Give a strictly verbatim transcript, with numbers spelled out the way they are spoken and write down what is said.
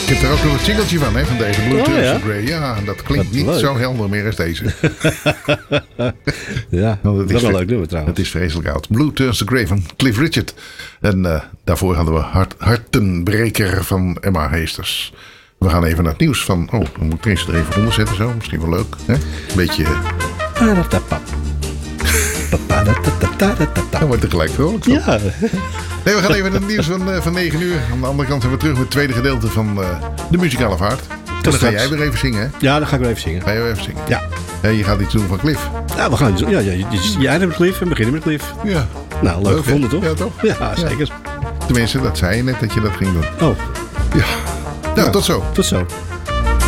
Ik heb er ook nog een singeltje van, hè, van deze Blue Oh, Turtle ja? Grey. Ja, dat klinkt Wat niet leuk. zo helder meer als deze. Ja, Want dat is wel een leuk nummer trouwens. Het is vreselijk oud. Blue Turns to Grey van Cliff Richard. En uh, daarvoor hadden we Hart, Hartenbreker van Emma Heesters. We gaan even naar het nieuws van... Oh, dan moet ik eens er even onder zetten zo. Misschien wel leuk. Hè? Een beetje... Dan wordt er gelijk vrolijk van. Ja. Nee, we gaan even naar het nieuws van, uh, van negen uur. Aan de andere kant zijn we terug met het tweede gedeelte van uh, de muzikale vaart. En dan ga straks. jij weer even zingen, hè? Ja, dan ga ik weer even zingen. Ga je weer even zingen? Ja. En je gaat iets doen van Cliff. Ja, we gaan iets doen. Ja, ja, je- je- jij hebt Cliff en beginnen met Cliff. Ja. Nou, leuk Leuk, hè? gevonden toch? Ja, toch? Ja, zeker. Tenminste, dat zei je net dat je dat ging doen. Oh, Ja. Nou, tot zo. tot zo.